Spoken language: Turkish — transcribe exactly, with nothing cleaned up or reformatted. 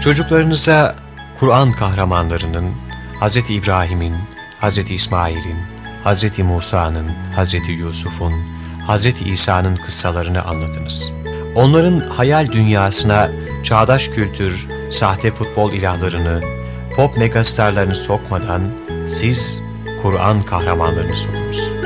Çocuklarınıza Kur'an kahramanlarının, Hazreti İbrahim'in, Hazreti İsmail'in, Hazreti Musa'nın, Hazreti Yusuf'un, Hazreti İsa'nın kıssalarını anlatınız. Onların hayal dünyasına çağdaş kültür, sahte futbol ilahlarını, pop megastarlarını sokmadan siz Kur'an kahramanlarını sununuz.